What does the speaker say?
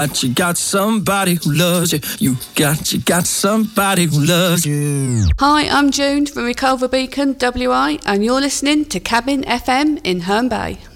You got somebody who loves you. You got somebody who loves you. Hi, I'm June from Reculver Beacon, WI, and you're listening to Cabin FM in Herne Bay.